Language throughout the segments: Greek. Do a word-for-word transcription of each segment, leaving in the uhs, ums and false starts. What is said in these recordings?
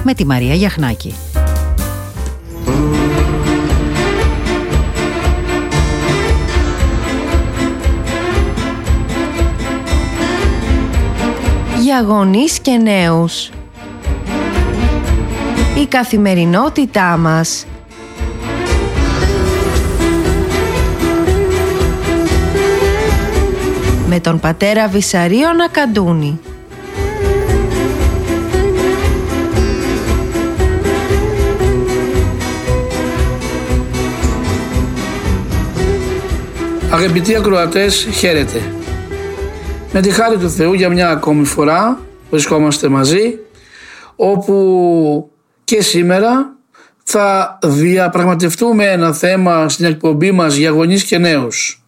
με τη Μαρία Γιαχνάκη. Για γονείς και νέους. Η καθημερινότητά μας. Με τον πατέρα Βυσαρίωνα Ακαντούνη. Αγαπητοί ακροατές, χαίρετε. Με τη χάρη του Θεού για μια ακόμη φορά βρισκόμαστε μαζί, όπου και σήμερα θα διαπραγματευτούμε ένα θέμα στην εκπομπή μας για γονείς και νέους.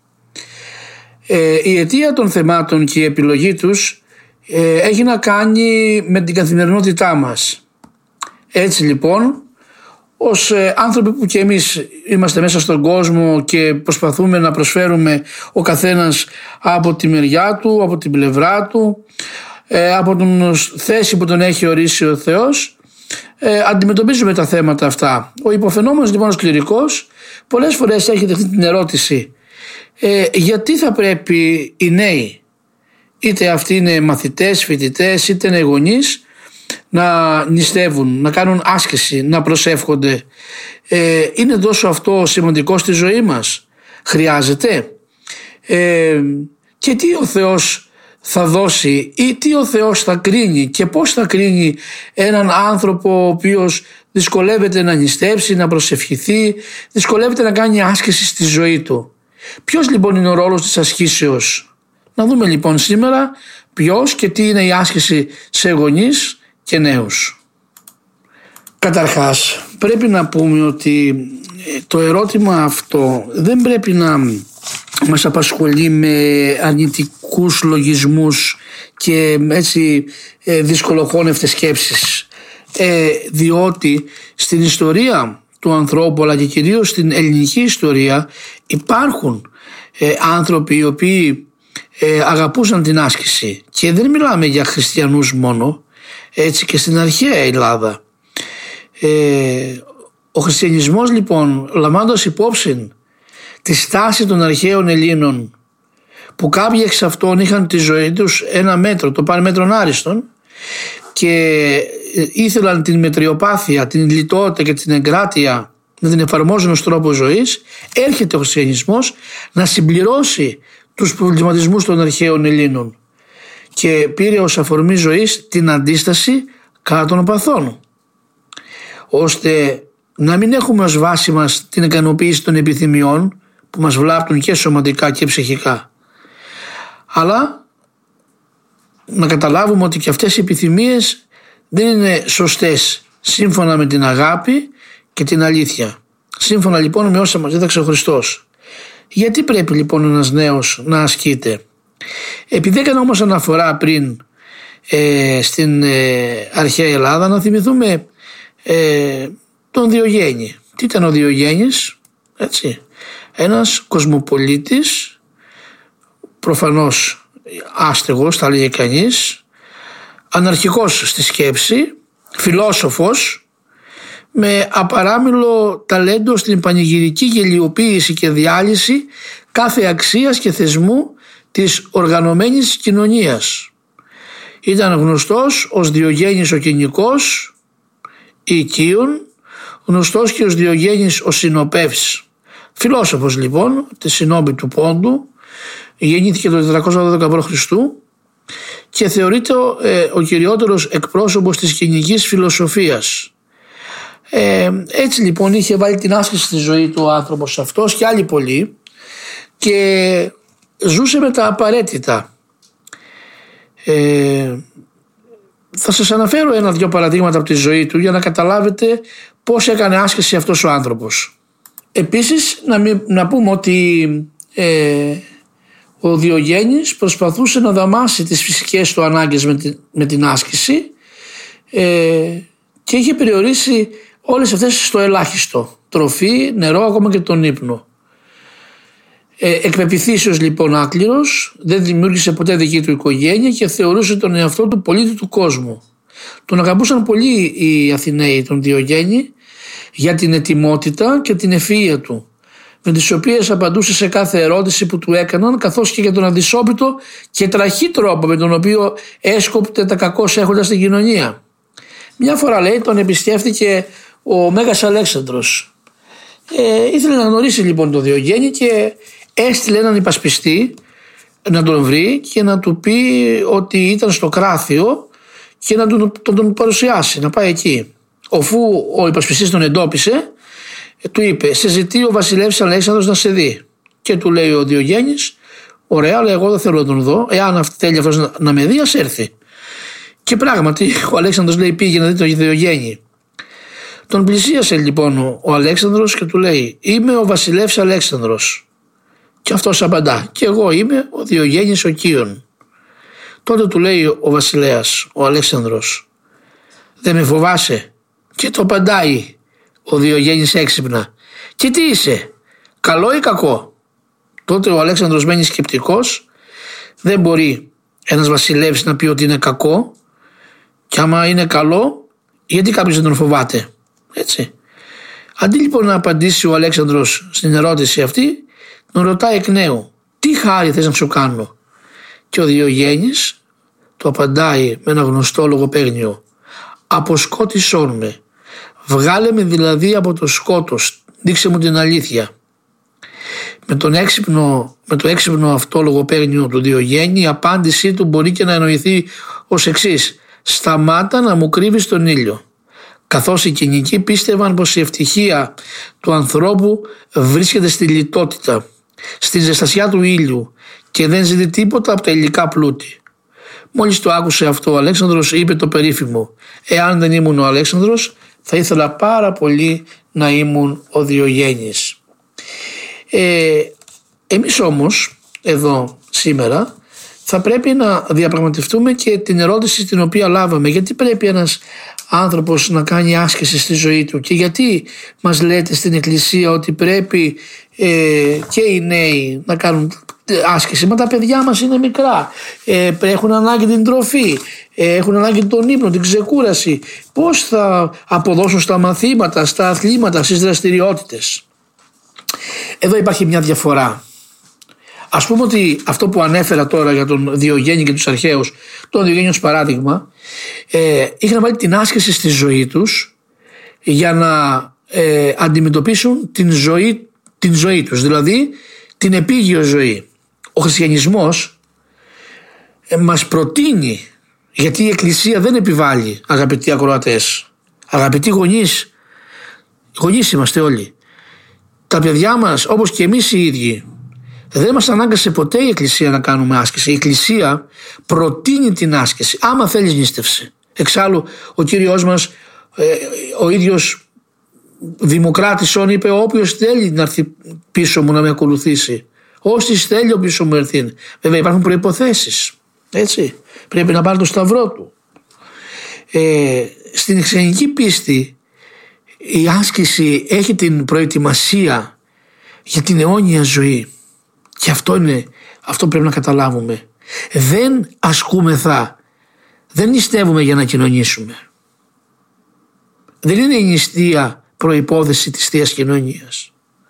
Ε, η αιτία των θεμάτων και η επιλογή τους ε, έχει να κάνει με την καθημερινότητά μας. Έτσι λοιπόν, ως ε, άνθρωποι που και εμείς είμαστε μέσα στον κόσμο και προσπαθούμε να προσφέρουμε ο καθένας από τη μεριά του, από την πλευρά του, ε, από την θέση που τον έχει ορίσει ο Θεός, ε, αντιμετωπίζουμε τα θέματα αυτά. Ο υποφαινόμενος λοιπόν ως κληρικός πολλές φορές έχει δεχτεί την ερώτηση, ε, γιατί θα πρέπει οι νέοι, είτε αυτοί είναι μαθητές, φοιτητές, είτε είναι γονείς, να νηστεύουν, να κάνουν άσκηση, να προσεύχονται. Ε, είναι τόσο αυτό σημαντικό στη ζωή μας? Χρειάζεται? Ε, και τι ο Θεός θα δώσει ή τι ο Θεός θα κρίνει και πώς θα κρίνει έναν άνθρωπο ο οποίος δυσκολεύεται να νηστεύσει, να προσευχηθεί, δυσκολεύεται να κάνει άσκηση στη ζωή του? Ποιος λοιπόν είναι ο ρόλος της ασκήσεως? Να δούμε λοιπόν σήμερα ποιος και τι είναι η άσκηση σε γονείς και νέους. Καταρχάς πρέπει να πούμε ότι το ερώτημα αυτό δεν πρέπει να μας απασχολεί με αρνητικούς λογισμούς και έτσι δυσκολοχώνευτες σκέψεις, ε, διότι στην ιστορία του ανθρώπου αλλά και κυρίως στην ελληνική ιστορία υπάρχουν ε, άνθρωποι οι οποίοι ε, αγαπούσαν την άσκηση, και δεν μιλάμε για χριστιανούς μόνο, έτσι και στην αρχαία Ελλάδα. Ε, ο χριστιανισμός λοιπόν, λαμβάνοντας υπόψη τη στάση των αρχαίων Ελλήνων, που κάποιοι εξ αυτών είχαν τη ζωή τους ένα μέτρο, το πάνε μέτρον άριστον, και ήθελαν την μετριοπάθεια, την λιτότητα και την εγκράτεια να την εφαρμόζουν ως τρόπο ζωής, έρχεται ο χριστιανισμός να συμπληρώσει τους προβληματισμούς των αρχαίων Ελλήνων και πήρε ως αφορμή ζωής την αντίσταση κατά των παθών, ώστε να μην έχουμε ως βάση μας την ικανοποίηση των επιθυμιών που μας βλάπτουν και σωματικά και ψυχικά, αλλά να καταλάβουμε ότι και αυτές οι επιθυμίες δεν είναι σωστές σύμφωνα με την αγάπη και την αλήθεια, σύμφωνα λοιπόν με όσα μας δίδαξε ο Χριστός. Γιατί πρέπει λοιπόν ένας νέος να ασκείται? Επειδή έκανα όμως αναφορά πριν ε, στην ε, αρχαία Ελλάδα, να θυμηθούμε ε, τον Διογέννη. Τι ήταν ο Διογέννης? Έτσι, ένας κοσμοπολίτης, προφανώς άστεγος θα λέγει κανείς, αναρχικός στη σκέψη, φιλόσοφος, με απαράμιλο ταλέντο στην πανηγυρική γελιοποίηση και διάλυση κάθε αξίας και θεσμού της οργανωμένης κοινωνίας. Ήταν γνωστός ως Διογέννης ο Κοινικός, οικείων, γνωστός και ως Διογέννης ο Συνοπεύς. Φιλόσοφος λοιπόν της Συνόμπη του Πόντου, γεννήθηκε το τετρακόσια δώδεκα προ Χριστού και θεωρείται ε, ο κυριότερος εκπρόσωπος της κοινικής φιλοσοφίας. Ε, έτσι λοιπόν είχε βάλει την άσκηση στη ζωή του ο άνθρωπος αυτός και άλλοι πολλοί, και ζούσε με τα απαραίτητα. Ε, θα σας αναφέρω ένα-δυο παραδείγματα από τη ζωή του για να καταλάβετε πώς έκανε άσκηση αυτός ο άνθρωπος. Επίσης να, μη, να πούμε ότι ε, ο Διογέννης προσπαθούσε να δαμάσει τις φυσικές του ανάγκες με την, με την άσκηση ε, και είχε περιορίσει όλες αυτές στο ελάχιστο: τροφή, νερό, ακόμα και τον ύπνο. Ε, εκπεποιθήσεως λοιπόν άκληρος, δεν δημιούργησε ποτέ δική του οικογένεια και θεωρούσε τον εαυτό του πολίτη του κόσμου. Τον αγαπούσαν πολύ οι Αθηναίοι τον Διογέννη για την ετοιμότητα και την ευφυΐα του, με τις οποίες απαντούσε σε κάθε ερώτηση που του έκαναν, καθώς και για τον αδυσόπιτο και τραχή τρόπο με τον οποίο έσκοπτε τα κακώς έχοντα στην κοινωνία. Μια φορά, λέει, τον επισκέφθηκε ο Μέγας Αλέξανδρος. Ε, ήθελε να γνωρίσει λοιπόν τον Διογέννη και έστειλε έναν υπασπιστή να τον βρει και να του πει ότι ήταν στο Κράθιο και να τον, τον, τον παρουσιάσει, να πάει εκεί. Αφού ο υπασπιστής τον εντόπισε, του είπε: σε ζητεί ο βασιλεύς Αλέξανδρος να σε δει. Και του λέει ο Διογέννης: ωραία, αλλά εγώ δεν θέλω να τον δω. Εάν θέλει αυτός να, να με δει, ας έρθει. Και πράγματι ο Αλέξανδρος, λέει, πήγε να δει τον Διογέννη. Τον πλησίασε λοιπόν ο, ο Αλέξανδρος και του λέει: είμαι ο βασιλεύς Αλέξανδρος. Και αυτός απαντά: και εγώ είμαι ο Διογέννης ο Κύων. Τότε του λέει ο βασιλέας, ο Αλέξανδρος: δεν με φοβάσαι? Και το απαντάει ο Διογέννης έξυπνα: και τι είσαι, καλό ή κακό? Τότε ο Αλέξανδρος μένει σκεπτικός. Δεν μπορεί ένας βασιλεύς να πει ότι είναι κακό, και άμα είναι καλό, γιατί κάποιος δεν τον φοβάται, έτσι. Αντί λοιπόν να απαντήσει ο Αλέξανδρος στην ερώτηση αυτή, τον ρωτάει εκ νέου: τι χάρη θες να σου κάνω? Και ο Διογέννης του απαντάει με ένα γνωστό λογοπαίγνιο: αποσκότησόν με, βγάλε με δηλαδή από το σκότος, δείξε μου την αλήθεια. Με, τον έξυπνο, με το έξυπνο αυτό λογοπαίγνιο του Διογέννη, η απάντησή του μπορεί και να εννοηθεί ως εξής: σταμάτα να μου κρύβεις τον ήλιο. Καθώς οι κοινικοί πίστευαν πως η ευτυχία του ανθρώπου βρίσκεται στη λιτότητα, στη ζεστασιά του ήλιου, και δεν ζητεί τίποτα από τα υλικά πλούτη. Μόλις το άκουσε αυτό ο Αλέξανδρος, είπε το περίφημο: εάν δεν ήμουν ο Αλέξανδρος, θα ήθελα πάρα πολύ να ήμουν ο Διογέννης. Ε, εμείς όμως εδώ σήμερα θα πρέπει να διαπραγματευτούμε και την ερώτηση την οποία λάβαμε: γιατί πρέπει ένας άνθρωπος να κάνει άσκηση στη ζωή του, και γιατί μας λέτε στην Εκκλησία ότι πρέπει ε, και οι νέοι να κάνουν άσκηση? Μα τα παιδιά μας είναι μικρά, ε, έχουν ανάγκη την τροφή, ε, έχουν ανάγκη τον ύπνο, την ξεκούραση. Πώς θα αποδώσουν στα μαθήματα, στα αθλήματα, στις δραστηριότητες? Εδώ υπάρχει μια διαφορά. Ας πούμε ότι αυτό που ανέφερα τώρα για τον Διογέννη και τους αρχαίους, τον Διογέννη ως παράδειγμα, ε, είχαν βάλει την άσκηση στη ζωή τους για να ε, αντιμετωπίσουν την ζωή, την ζωή τους, δηλαδή την επίγειο ζωή. Ο χριστιανισμός ε, μας προτείνει, γιατί η Εκκλησία δεν επιβάλλει, αγαπητοί ακροατές, αγαπητοί γονείς, γονείς είμαστε όλοι, τα παιδιά μας όπως και εμείς οι ίδιοι, δεν μας ανάγκασε ποτέ η Εκκλησία να κάνουμε άσκηση. Η Εκκλησία προτείνει την άσκηση, άμα θέλεις νήστευση. Εξάλλου ο Κύριος μας, ε, ο ίδιος Δημοκράτησον, είπε: όποιος θέλει να έρθει πίσω μου να με ακολουθήσει, όσοι θέλει ο πίσω μου έρθει. Βέβαια υπάρχουν προϋποθέσεις, έτσι. Πρέπει να πάρει το σταυρό του. Ε, στην χριστιανική πίστη η άσκηση έχει την προετοιμασία για την αιώνια ζωή. Και αυτό είναι, αυτό πρέπει να καταλάβουμε. Δεν ασκούμεθα, δεν νηστεύουμε για να κοινωνήσουμε. Δεν είναι η νηστεία προϋπόθεση της Θείας Κοινωνίας.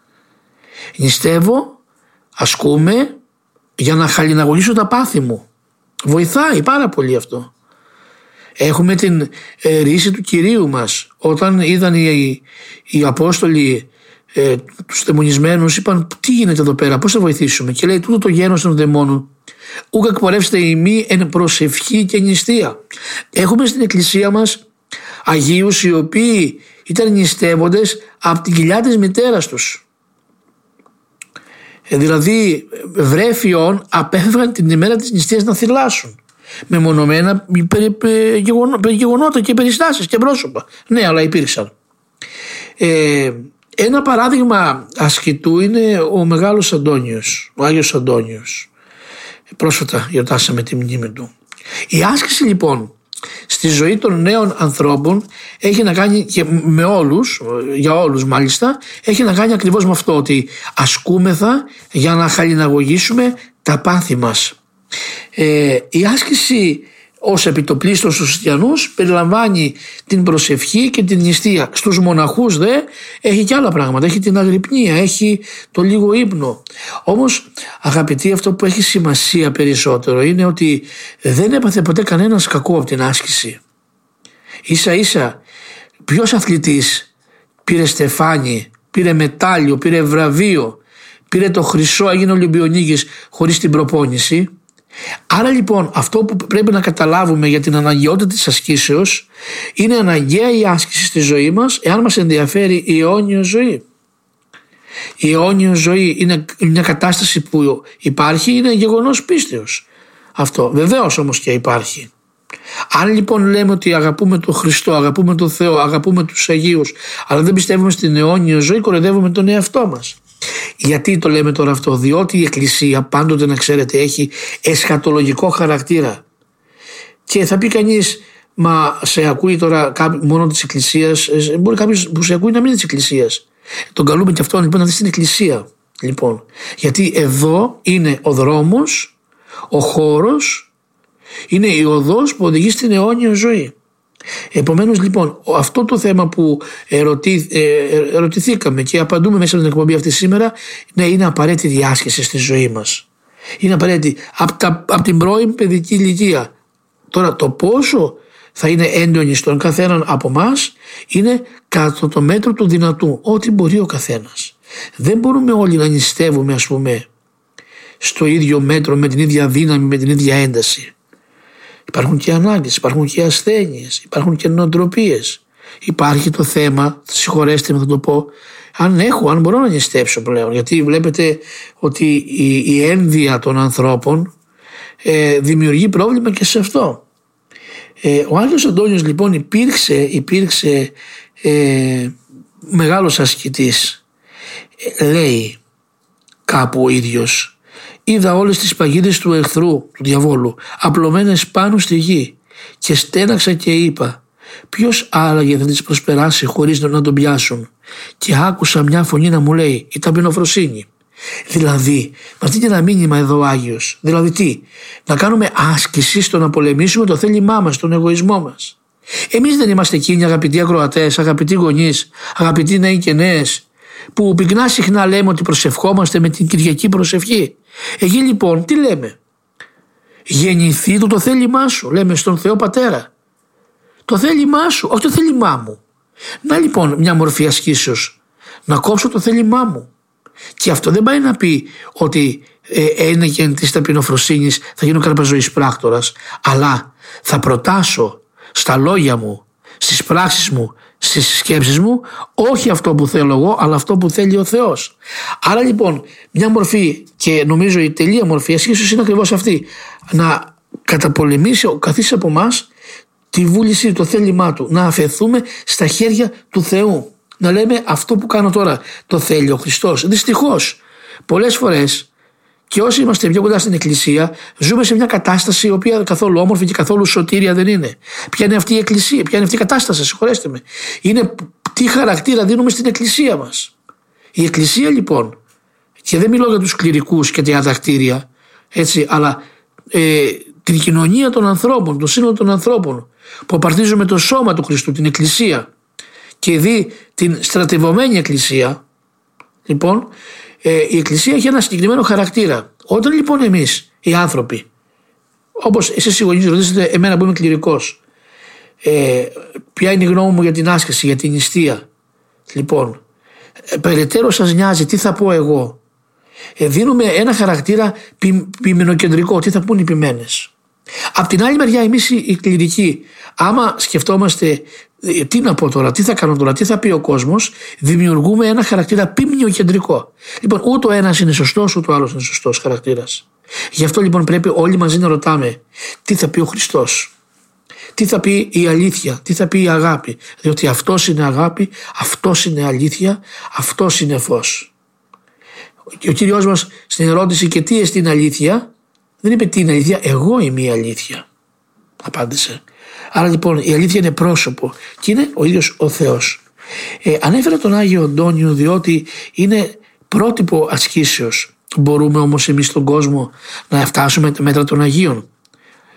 Νηστεύω, ασκούμε για να χαλιναγωγήσω τα πάθη μου. Βοηθάει πάρα πολύ αυτό. Έχουμε την ε, ρίση του Κυρίου μας. Όταν είδαν οι, οι Απόστολοι ε, τους δαιμονισμένους, είπαν: τι γίνεται εδώ πέρα, πώς θα βοηθήσουμε? Και λέει: τούτο το γένος των δαιμόνων ούκ εκπορεύστε ημί εν προσευχή και νηστεία. Έχουμε στην Εκκλησία μας Αγίους οι οποίοι ήταν νηστεύοντες από την κοιλιά της μητέρας τους. Ε, δηλαδή βρέφιον απέφευγαν την ημέρα της νηστείας να θυλάσουν με μονομένα γεγονότα και περιστάσεις και πρόσωπα. Ναι, αλλά υπήρξαν. Ε, ένα παράδειγμα ασκητού είναι ο Μεγάλος Αντώνιος, ο Άγιος Αντώνιος. Πρόσφατα γιορτάσαμε τη μνήμη του. Η άσκηση λοιπόν στη ζωή των νέων ανθρώπων έχει να κάνει, και με όλους, για όλους μάλιστα, έχει να κάνει ακριβώς με αυτό, ότι ασκούμεθα για να χαλιναγωγήσουμε τα πάθη μας. Ε, η άσκηση ως επιτοπλίστων στους χριστιανούς περιλαμβάνει την προσευχή και την νηστεία. Στους μοναχούς δε έχει και άλλα πράγματα, έχει την αγρυπνία, έχει το λίγο ύπνο. Όμως αγαπητοί, αυτό που έχει σημασία περισσότερο είναι ότι δεν έπαθε ποτέ κανένας κακό από την άσκηση. Ίσα ίσα ποιος αθλητής πήρε στεφάνι, πήρε μετάλλιο, πήρε βραβείο, πήρε το χρυσό, έγινε Ολυμπιονίκης χωρίς την προπόνηση? Άρα λοιπόν αυτό που πρέπει να καταλάβουμε για την αναγκαιότητα της ασκήσεως είναι αναγκαία η άσκηση στη ζωή μας εάν μας ενδιαφέρει η αιώνιος ζωή. Η αιώνιος ζωή είναι μια κατάσταση που υπάρχει, είναι γεγονός πίστεως. Αυτό βεβαίως όμως και υπάρχει. Αν λοιπόν λέμε ότι αγαπούμε τον Χριστό, αγαπούμε τον Θεό, αγαπούμε τους Αγίους, αλλά δεν πιστεύουμε στην αιώνιο ζωή, κοροϊδεύουμε τον εαυτό μας. Γιατί το λέμε τώρα αυτό? Διότι η Εκκλησία, πάντοτε να ξέρετε, έχει εσχατολογικό χαρακτήρα. Και θα πει κανείς, μα σε ακούει τώρα μόνο της Εκκλησίας? Μπορεί κάποιος που σε ακούει να μην είναι της Εκκλησίας. Τον καλούμε και αυτόν λοιπόν να δει στην Εκκλησία. Λοιπόν, γιατί εδώ είναι ο δρόμος, ο χώρος, είναι η οδός που οδηγεί στην αιώνια ζωή. Επομένως λοιπόν αυτό το θέμα που ερωτη, ε, ερωτηθήκαμε και απαντούμε μέσα στην εκπομπή αυτή σήμερα, ναι, είναι απαραίτητη άσκηση στη ζωή μας. Είναι απαραίτητη από, από την πρώην παιδική ηλικία. Τώρα το πόσο θα είναι έντονη στον καθέναν από μας είναι κατά το μέτρο του δυνατού, ό,τι μπορεί ο καθένας. Δεν μπορούμε όλοι να νηστεύουμε, ας πούμε, στο ίδιο μέτρο, με την ίδια δύναμη, με την ίδια ένταση. Υπάρχουν και ανάγκες, υπάρχουν και ασθένειες, υπάρχουν και νοοτροπίες. Υπάρχει το θέμα, συγχωρέστε με θα το πω, αν έχω, αν μπορώ να νηστεύσω πλέον. Γιατί βλέπετε ότι η, η ένδυα των ανθρώπων ε, δημιουργεί πρόβλημα και σε αυτό. Ε, ο Άγιος Αντώνιος λοιπόν υπήρξε, υπήρξε ε, μεγάλος ασκητής. Ε, λέει κάπου ο ίδιος: είδα όλες τις παγίδες του εχθρού, του διαβόλου, απλωμένες πάνω στη γη και στέναξα και είπα, ποιος άραγε θα τις προσπεράσει χωρίς να τον πιάσουν? Και άκουσα μια φωνή να μου λέει, η ταπεινοφροσύνη. Δηλαδή, μα τι είναι ένα μήνυμα εδώ ο Άγιος? Δηλαδή τι? Να κάνουμε άσκηση στο να πολεμήσουμε το θέλημά μας, τον εγωισμό μας. Εμείς δεν είμαστε εκείνοι, αγαπητοί ακροατές, αγαπητοί γονείς, αγαπητοί νέοι και νέες, που πυκνά συχνά λέμε ότι προσευχόμαστε με την Κυριακή προσευχή? Εκεί λοιπόν τι λέμε? Γεννηθεί το, το θέλημά σου, λέμε στον Θεό Πατέρα. Το θέλημά σου, όχι το θέλημά μου. Να λοιπόν μια μορφή ασκήσεως, να κόψω το θέλημά μου. Και αυτό δεν πάει να πει ότι ε, ένεγεν της ταπεινοφροσύνης θα γίνω καρπαζοής πράκτορας, αλλά θα προτάσω στα λόγια μου, στις πράξεις μου, στις σκέψεις μου, όχι αυτό που θέλω εγώ, αλλά αυτό που θέλει ο Θεός. Άρα λοιπόν μια μορφή, και νομίζω η τελεία μορφή ασκήσεως είναι ακριβώς αυτή, να καταπολεμήσει ο καθής από εμάς τη βούληση, το θέλημά του, να αφαιθούμε στα χέρια του Θεού, να λέμε αυτό που κάνω τώρα το θέλει ο Χριστός. Δυστυχώς πολλές φορές, και όσοι είμαστε πιο κοντά στην Εκκλησία, ζούμε σε μια κατάσταση η οποία καθόλου όμορφη και καθόλου σωτήρια δεν είναι. Ποια είναι αυτή η Εκκλησία, ποια είναι αυτή η κατάσταση, συγχωρέστε με? Είναι τι χαρακτήρα δίνουμε στην Εκκλησία μας. Η Εκκλησία λοιπόν, και δεν μιλώ για τους κληρικούς και τα αδακτήρια, έτσι, αλλά ε, την κοινωνία των ανθρώπων, το σύνολο των ανθρώπων που απαρτίζουμε το σώμα του Χριστού, την Εκκλησία, και δει την στρατευωμένη Εκκλησία, λοιπόν, ε, η Εκκλησία έχει ένα συγκεκριμένο χαρακτήρα. Όταν λοιπόν εμείς οι άνθρωποι, όπως εσείς οι γονείς ρωτήσετε εμένα που είμαι κληρικός, ε, ποια είναι η γνώμη μου για την άσκηση, για την νηστεία, λοιπόν, ε, περαιτέρω σας νοιάζει τι θα πω εγώ? Ε, δίνουμε ένα χαρακτήρα ποι, ποιμενοκεντρικό, τι θα πούν οι ποιμένες. Απ' την άλλη μεριά εμείς οι κληρικοί, άμα σκεφτόμαστε τι να πω τώρα, τι θα κάνω τώρα, τι θα πει ο κόσμος, δημιουργούμε ένα χαρακτήρα ποιμνιοκεντρικό. Λοιπόν, ούτε ο ένας είναι σωστός, ούτε ο άλλος είναι σωστός χαρακτήρας. Γι' αυτό λοιπόν πρέπει όλοι μαζί να ρωτάμε τι θα πει ο Χριστός, τι θα πει η αλήθεια, τι θα πει η αγάπη. Διότι αυτός είναι αγάπη, αυτός είναι αλήθεια, αυτός είναι φως. Και ο Κύριος μας στην ερώτηση και τι εστίν αλήθεια, δεν είπε τι είναι αλήθεια, εγώ είμαι η αλήθεια, απάντησε. Άρα λοιπόν η αλήθεια είναι πρόσωπο και είναι ο ίδιος ο Θεός. Ε, ανέφερα τον Άγιο Αντώνιο διότι είναι πρότυπο ασκήσεως. Μπορούμε όμως εμείς στον κόσμο να φτάσουμε τα μέτρα των Αγίων?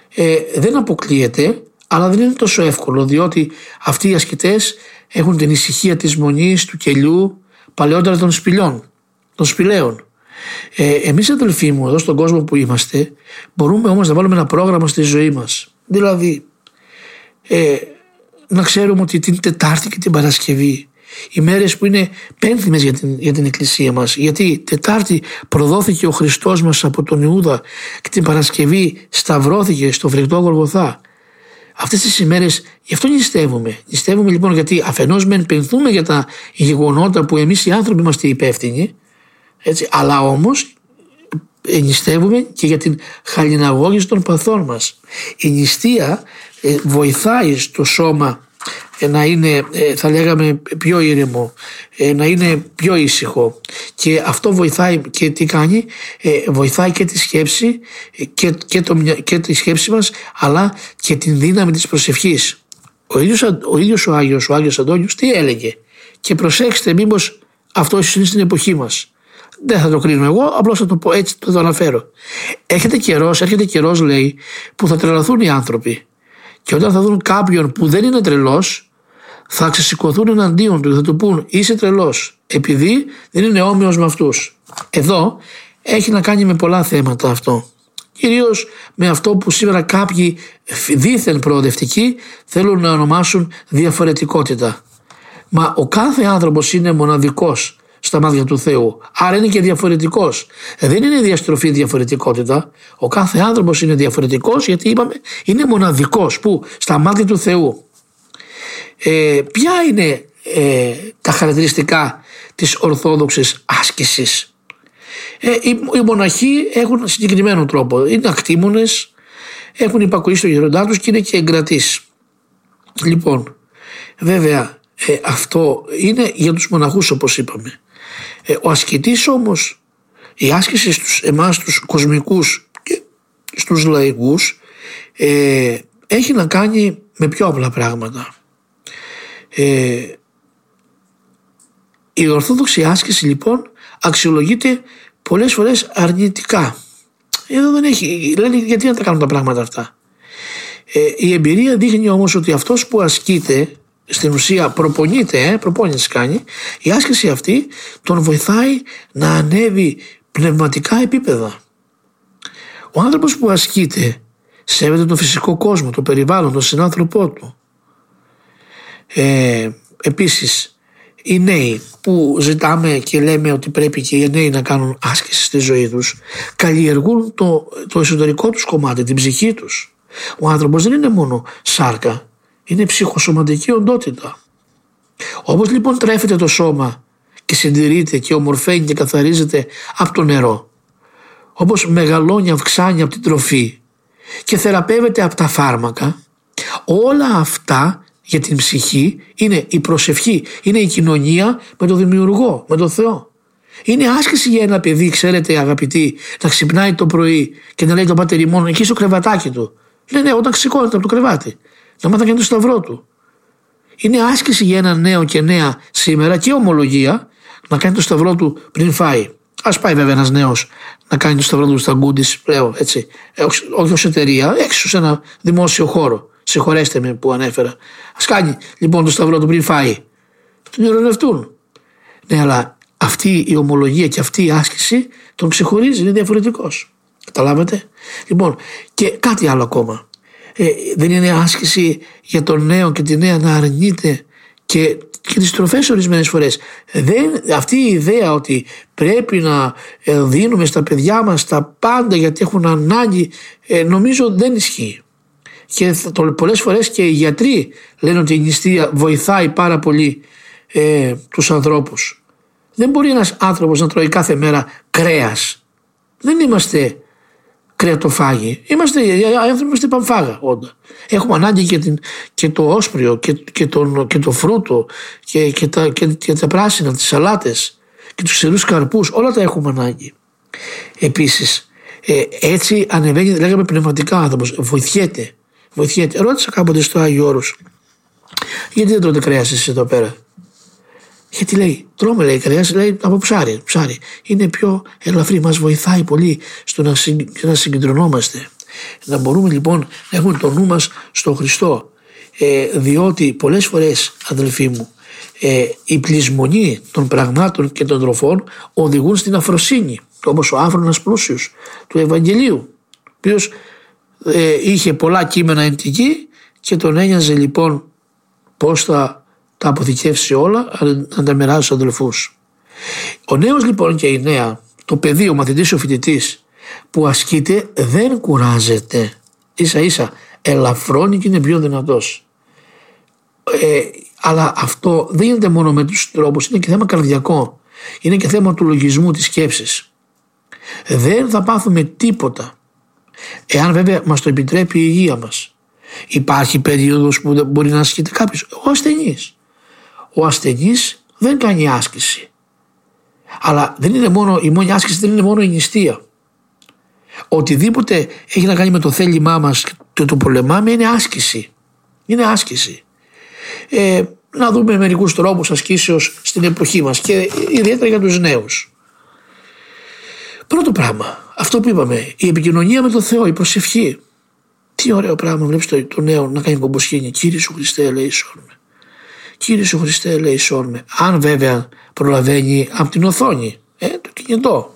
ε, δεν αποκλείεται, αλλά δεν είναι τόσο εύκολο, διότι αυτοί οι ασκητές έχουν την ησυχία της μονής, του κελιού, παλαιότερα των σπηλιών, των σπηλαίων. Ε, εμείς αδελφοί μου εδώ στον κόσμο που είμαστε μπορούμε όμως να βάλουμε ένα πρόγραμμα στη ζωή μας. Δηλαδή ε, να ξέρουμε ότι την Τετάρτη και την Παρασκευή, οι μέρες που είναι πένθυμες για την, για την Εκκλησία μας, γιατί Τετάρτη προδόθηκε ο Χριστός μας από τον Ιούδα και την Παρασκευή σταυρώθηκε στο φρικτό Γολγοθά. Αυτές τις ημέρες γι' αυτό νηστεύουμε. Νηστεύουμε λοιπόν γιατί αφενός μεν πενθούμε για τα γεγονότα που εμείς οι άνθρωποι είμαστε υπεύθυνοι, έτσι, αλλά όμως νηστεύουμε και για την χαλιναγώγηση των παθών μας. Η νηστεία ε, βοηθάει στο σώμα ε, να είναι, ε, θα λέγαμε, πιο ήρεμο, ε, να είναι πιο ήσυχο, και αυτό βοηθάει και τι κάνει, ε, βοηθάει και τη σκέψη ε, και, και, το, και τη σκέψη μας, αλλά και την δύναμη της προσευχής. Ο ίδιος ο, ίδιος ο Άγιος, ο Άγιος Αντώνιος τι έλεγε, και προσέξτε μήπως αυτό ίσως είναι στην εποχή μας. Δεν θα το κρίνω εγώ, απλώς θα το πω έτσι, το, το αναφέρω. Έρχεται καιρός, έρχεται καιρός, λέει, που θα τρελαθούν οι άνθρωποι. Και όταν θα δουν κάποιον που δεν είναι τρελός, θα ξεσηκωθούν εναντίον του και θα του πούν είσαι τρελός, επειδή δεν είναι όμοιος με αυτούς. Εδώ έχει να κάνει με πολλά θέματα αυτό. Κυρίως με αυτό που σήμερα κάποιοι δήθεν προοδευτικοί θέλουν να ονομάσουν διαφορετικότητα. Μα ο κάθε άνθρωπος είναι μοναδικός στα μάτια του Θεού, άρα είναι και διαφορετικός. Δεν είναι διαστροφή διαφορετικότητα. Ο κάθε άνθρωπος είναι διαφορετικός, γιατί είπαμε είναι μοναδικός, που στα μάτια του Θεού. Ε, ποια είναι ε, τα χαρακτηριστικά της ορθόδοξης άσκησης? Ε, οι, οι μοναχοί έχουν συγκεκριμένο τρόπο. Είναι ακτήμονες, έχουν υπακοή στο γέροντά τους και είναι και εγκρατείς. Λοιπόν, βέβαια ε, αυτό είναι για τους μοναχούς, όπως είπαμε. Ε, ο ασκητής όμως, η άσκηση στους εμάς τους κοσμικούς και στους λαϊκούς ε, έχει να κάνει με πιο απλά πράγματα. Ε, η ορθόδοξη άσκηση λοιπόν αξιολογείται πολλές φορές αρνητικά. Εδώ δεν έχει, λένε γιατί να τα κάνουν τα πράγματα αυτά. Ε, η εμπειρία δείχνει όμως ότι αυτός που ασκείται στην ουσία προπονείται, ε, προπόνηση κάνει, η άσκηση αυτή τον βοηθάει να ανέβει πνευματικά επίπεδα. Ο άνθρωπος που ασκείται σέβεται τον φυσικό κόσμο, το περιβάλλον, τον συνάνθρωπό του. Ε, επίσης οι νέοι που ζητάμε και λέμε ότι πρέπει και οι νέοι να κάνουν άσκηση στη ζωή τους, καλλιεργούν το, το εσωτερικό τους κομμάτι, την ψυχή τους. Ο άνθρωπος δεν είναι μόνο σάρκα, είναι ψυχοσωματική οντότητα. Όπως λοιπόν τρέφεται το σώμα και συντηρείται και ομορφαίνει και καθαρίζεται από το νερό, όπως μεγαλώνει, αυξάνει από την τροφή και θεραπεύεται από τα φάρμακα, όλα αυτά για την ψυχή είναι η προσευχή, είναι η κοινωνία με τον Δημιουργό, με τον Θεό. Είναι άσκηση για ένα παιδί, ξέρετε αγαπητοί, να ξυπνάει το πρωί και να λέει τον Πάτερ ημών εκεί στο κρεβατάκι του. Ναι, ναι, όταν σηκώνεται από το κρεβάτι, να μάθει να κάνει το σταυρό του. Είναι άσκηση για ένα νέο και νέα σήμερα και ομολογία να κάνει το σταυρό του πριν φάει. Ας πάει βέβαια ένας νέος να κάνει το σταυρό του στα γκούντις, λέω έτσι, όχι ως εταιρεία, έξω σε ένα δημόσιο χώρο. Συγχωρέστε με που ανέφερα. Ας κάνει λοιπόν το σταυρό του πριν φάει. Τον ειρωνευτούν. Ναι, αλλά αυτή η ομολογία και αυτή η άσκηση τον ξεχωρίζει, είναι διαφορετικός. Καταλάβατε? Λοιπόν, και κάτι άλλο ακόμα. Ε, δεν είναι άσκηση για τον νέο και τη νέα να αρνείται και, και τις τροφές ορισμένες φορές. Δεν, αυτή η ιδέα ότι πρέπει να ε, δίνουμε στα παιδιά μας τα πάντα γιατί έχουν ανάγκη, ε, νομίζω δεν ισχύει. Και το, πολλές φορές και οι γιατροί λένε ότι η νηστεία βοηθάει πάρα πολύ ε, τους ανθρώπους. Δεν μπορεί ένας άνθρωπος να τρώει κάθε μέρα κρέας. Δεν είμαστε κρεατοφάγοι. Είμαστε άνθρωποι, είμαστε πανφάγα όντα. Έχουμε ανάγκη και, την, και το όσπριο και, και, τον, και το φρούτο και, και, τα, και, και τα πράσινα, τις σαλάτες και τους ξερούς καρπούς. Όλα τα έχουμε ανάγκη. Επίσης ε, έτσι ανεβαίνει, λέγαμε, πνευματικά άνθρωπος. Βοηθιέται. Βοηθιέται. Ρώτησα κάποτε στο Άγιο Όρος, γιατί δεν τρώτε κρέας εσείς εδώ πέρα? Γιατί λέει, τρώμε, λέει, κρέας, λέει, από ψάρι. Ψάρι είναι πιο ελαφρύ, μας βοηθάει πολύ στο να, συν, να συγκεντρωνόμαστε. Να μπορούμε λοιπόν να έχουμε το νου μας στο Χριστό, ε, διότι πολλές φορές, αδελφοί μου, ε, η πλεισμονή των πραγμάτων και των τροφών οδηγούν στην αφροσύνη, όπως ο άφρονας πλούσιος του Ευαγγελίου, ο οποίος ε, είχε πολλά κείμενα εν τη γη και τον ένοιαζε λοιπόν πώς θα τα αποθηκεύσει όλα, να τα μοιράσει στους αδελφούς. Ο νέος λοιπόν και η νέα, το παιδί, ο μαθητής, ο φοιτητής που ασκείται δεν κουράζεται, ίσα ίσα ελαφρώνει και είναι πιο δυνατός. Ε, αλλά αυτό δεν γίνεται μόνο με τους τρόπους, είναι και θέμα καρδιακό, είναι και θέμα του λογισμού, της σκέψης. Δεν θα πάθουμε τίποτα, εάν βέβαια μας το επιτρέπει η υγεία μας. Υπάρχει περίοδος που μπορεί να ασκείται κάποιος, ο ασθενής. Ο ασθενής δεν κάνει άσκηση. Αλλά δεν είναι μόνο, η μόνη άσκηση δεν είναι μόνο η νηστεία. Οτιδήποτε έχει να κάνει με το θέλημά μας και το πολεμάμε είναι άσκηση. Είναι άσκηση. Ε, να δούμε μερικούς τρόπους ασκήσεως στην εποχή μας και ιδιαίτερα για τους νέους. Πρώτο πράγμα, αυτό που είπαμε, η επικοινωνία με τον Θεό, η προσευχή. Τι ωραίο πράγμα, βλέπεις το, το νέο να κάνει κομποσχήνια. Κύριε Σου Χριστέ, ελέησόν με. Κύριε Σου Χριστέ, ελέησόν με. Αν βέβαια προλαβαίνει από την οθόνη, ε, το κινητό.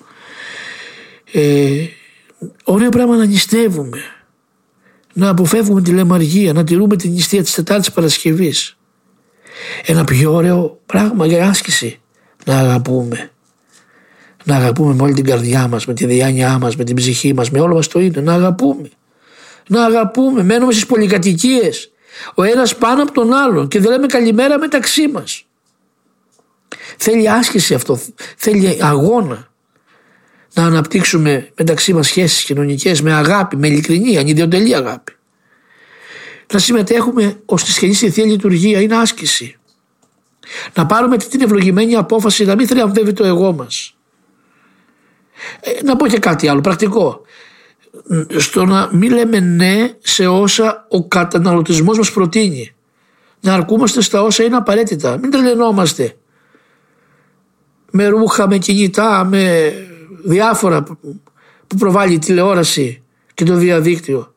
Ε, ωραίο πράγμα να νηστεύουμε. Να αποφεύγουμε τη λαιμαργία, να τηρούμε την νηστεία της Τετάρτης Παρασκευής. Ένα πιο ωραίο πράγμα για άσκηση, να αγαπούμε. Να αγαπούμε με όλη την καρδιά μας, με τη διάνοιά μας, με την ψυχή μας, με όλο μας το είναι. Να αγαπούμε. Να αγαπούμε. Μένουμε στις πολυκατοικίες, ο ένας πάνω από τον άλλον και δεν λέμε καλημέρα μεταξύ μας. Θέλει άσκηση αυτό, θέλει αγώνα. Να αναπτύξουμε μεταξύ μας σχέσεις κοινωνικές με αγάπη, με ειλικρινή, ανιδιοτελή αγάπη. Να συμμετέχουμε ως τη σχετική Θεία Λειτουργία, είναι άσκηση. Να πάρουμε την ευλογημένη απόφαση να μην θριαμβεύει το εγώ μας. Ε, να πω και κάτι άλλο πρακτικό. Στο να μην λέμε ναι σε όσα ο καταναλωτισμός μας προτείνει. Να αρκούμαστε στα όσα είναι απαραίτητα. Μην τρελαινόμαστε με ρούχα, με κινητά, με διάφορα που προβάλλει η τηλεόραση και το διαδίκτυο.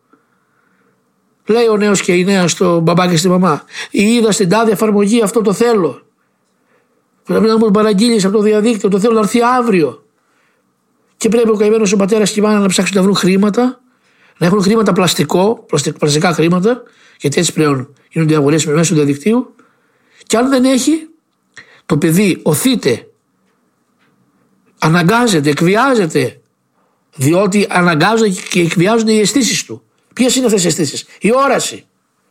Λέει ο νέος και η νέα στο μπαμπά και στη μαμά, είδα στην τάδε εφαρμογή, αυτό το θέλω. Πρέπει να μου παραγγείλεις από το διαδίκτυο, το θέλω να έρθει αύριο. Και πρέπει ο καημένος ο πατέρας και η μάνα να ψάξουν να βρουν χρήματα, να έχουν χρήματα πλαστικό, πλαστικά χρήματα, γιατί έτσι πλέον γίνονται αγορές μέσω του διαδικτύου. Και αν δεν έχει, το παιδί οθείται, αναγκάζεται, εκβιάζεται, διότι αναγκάζονται και εκβιάζονται οι αισθήσεις του. Ποιες είναι αυτές οι αισθήσεις? Η όραση.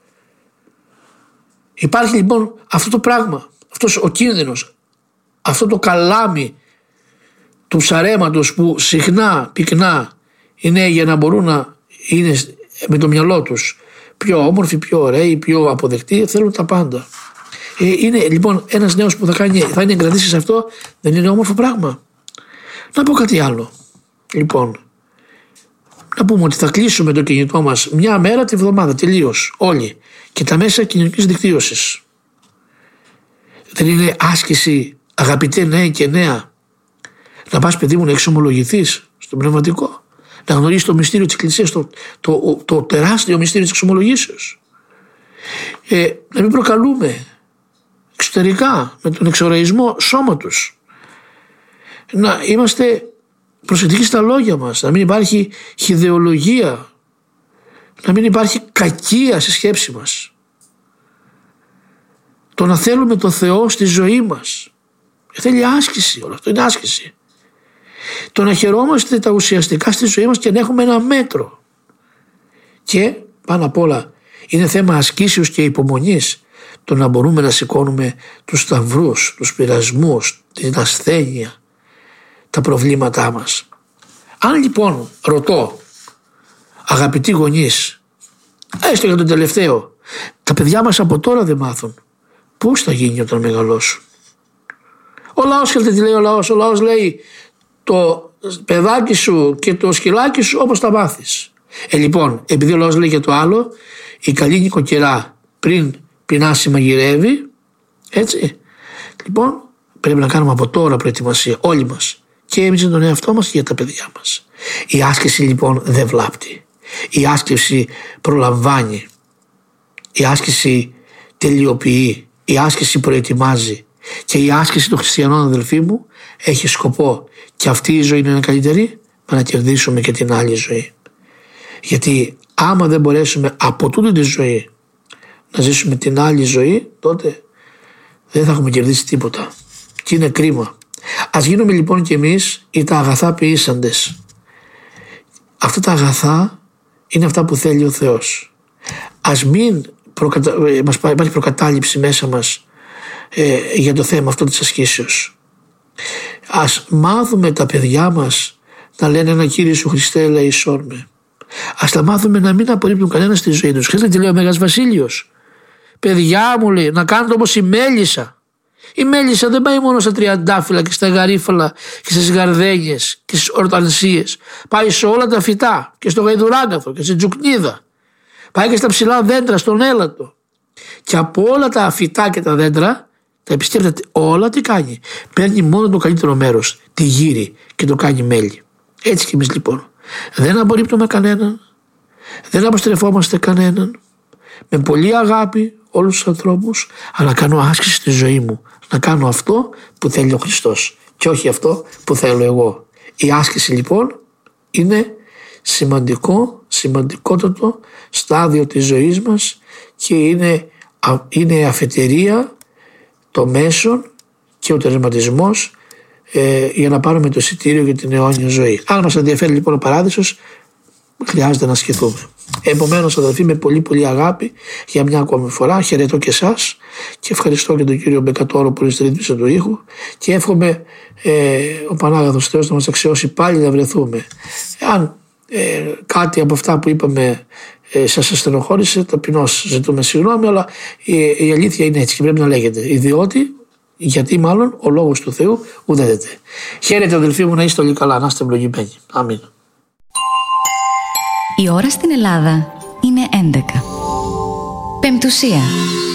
Υπάρχει λοιπόν αυτό το πράγμα, αυτός ο κίνδυνος, αυτό το καλάμι του ψαρέματος που συχνά, πυκνά είναι για να μπορούν να είναι με το μυαλό τους πιο όμορφοι, πιο ωραίοι, πιο αποδεκτοί, θέλουν τα πάντα. Ε, είναι λοιπόν ένας νέος που θα, κάνει, θα είναι εγκρατήσει σε αυτό, δεν είναι όμορφο πράγμα. Να πω κάτι άλλο. Λοιπόν, να πούμε ότι θα κλείσουμε το κινητό μας μια μέρα τη βδομάδα τελείως όλοι και τα μέσα κοινωνικής δικτύωσης. Δεν είναι άσκηση, αγαπητέ νέοι και νέα, να πας παιδί μου να εξομολογηθείς στο πνευματικό, να γνωρίσεις το μυστήριο της Εκκλησίας, το, το, το, το τεράστιο μυστήριο της εξομολογήσεως. Ε, να μην προκαλούμε εξωτερικά με τον εξοραϊσμό σώματος. Να είμαστε προσεκτικοί στα λόγια μας, να μην υπάρχει χυδαιολογία, να μην υπάρχει κακία στη σκέψη μας. Το να θέλουμε το Θεό στη ζωή μας. Θέλει άσκηση, όλο αυτό είναι άσκηση. Το να χαιρόμαστε τα ουσιαστικά στη ζωή μας και να έχουμε ένα μέτρο. Και πάνω απ' όλα είναι θέμα ασκήσεως και υπομονής το να μπορούμε να σηκώνουμε τους σταυρούς, τους πειρασμούς, την ασθένεια, τα προβλήματά μας. Αν λοιπόν ρωτώ, αγαπητοί γονείς, έστω για τον τελευταίο, τα παιδιά μας από τώρα δεν μάθουν, πώς θα γίνει όταν μεγαλώσουν? Ο λαός, ξέρετε τι λέει ο λαός? Ο λαός λέει το παιδάκι σου και το σκυλάκι σου όπως τα μάθεις. Ε λοιπόν, επειδή ο λαός λέει και το άλλο, η καλή νοικοκυρά πριν πεινάσει μαγειρεύει, έτσι. Λοιπόν, πρέπει να κάνουμε από τώρα προετοιμασία όλοι μας. Και εμείς για τον εαυτό μας και για τα παιδιά μας. Η άσκηση λοιπόν δεν βλάπτει. Η άσκηση προλαμβάνει. Η άσκηση τελειοποιεί. Η άσκηση προετοιμάζει. Και η άσκηση των χριστιανών, αδελφοί μου, έχει σκοπό. Και αυτή η ζωή είναι καλύτερη με να κερδίσουμε και την άλλη ζωή. Γιατί άμα δεν μπορέσουμε από τούτη τη ζωή να ζήσουμε την άλλη ζωή, τότε δεν θα έχουμε κερδίσει τίποτα. Και είναι κρίμα. Ας γίνουμε λοιπόν κι εμείς οι τα αγαθά ποιήσαντες. Αυτά τα αγαθά είναι αυτά που θέλει ο Θεός. Ας μην προκατα... μας υπάρχει προκατάληψη μέσα μας ε, για το θέμα αυτό της ασκήσεως. Ας μάθουμε τα παιδιά μας να λένε ένα Κύριε Σου Χριστέ ελεησόν με. Ας τα μάθουμε να μην απορρίπτουν κανένα στη ζωή τους. Ξέρετε τι λέει ο Μέγας Βασίλειος? Παιδιά μου, λέει, να κάνετε όπως η μέλισσα. Η μέλισσα δεν πάει μόνο στα τριαντάφυλλα και στα γαρίφαλα και στις γαρδένιες και στις ορτανσίες. Πάει σε όλα τα φυτά και στο γαϊδουράγκαθο και στην τζουκνίδα. Πάει και στα ψηλά δέντρα, στον έλατο. Και από όλα τα φυτά και τα δέντρα, τα επισκέπτεται όλα τι κάνει. Παίρνει μόνο το καλύτερο μέρος, τη γύρι, και το κάνει μέλι. Έτσι κι εμείς λοιπόν. Δεν απορρίπτουμε κανέναν, δεν αποστρεφόμαστε κανέναν. Με πολύ αγάπη όλους τους ανθρώπους, αλλά κάνω άσκηση στη ζωή μου. Να κάνω αυτό που θέλει ο Χριστός και όχι αυτό που θέλω εγώ. Η άσκηση λοιπόν είναι σημαντικό, σημαντικότατο στάδιο της ζωής μας και είναι, είναι η αφετηρία, το μέσον και ο τερματισμός ε, για να πάρουμε το εισιτήριο για την αιώνια ζωή. Αν μας ενδιαφέρει λοιπόν ο παράδεισος, χρειάζεται να ασκηθούμε. Επομένως, αδελφοί, με πολύ πολύ αγάπη για μια ακόμη φορά χαιρετώ και εσάς και ευχαριστώ και τον κύριο Μπεκατόρο που είναι στη ρύθμιση του ήχου και εύχομαι ε, ο Πανάγαθος Θεός να μας αξιώσει πάλι να βρεθούμε. Αν ε, κάτι από αυτά που είπαμε ε, σας ασθενοχώρησε, ταπεινώς ζητούμε συγγνώμη, αλλά η, η αλήθεια είναι έτσι και πρέπει να λέγεται. Διότι, γιατί μάλλον ο λόγος του Θεού ουδέδεται. Χαίρετε αδελφοί μου, να είστε όλοι καλά, να είστε ευλογημένοι. Αμήν. Η ώρα στην Ελλάδα είναι έντεκα. Πεμπτουσία.